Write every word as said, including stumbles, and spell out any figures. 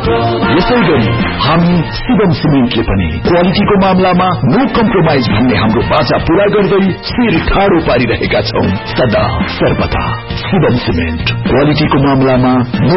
यसैगरी हामी शिवम सिमेन्टले पनि क्वालिटीको मामलामा नो कम्प्रोमाइज भन्ने हाम्रो बाचा पूरा गर्दै शिर ठाडो पारिरहेका छौं। सदा सर्वदा शिवम सिमेन्ट क्वालिटीको मामलामा नो